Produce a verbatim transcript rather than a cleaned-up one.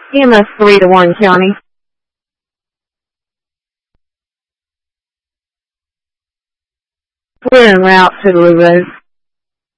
E M S three to Warren County. We're en route to the Road.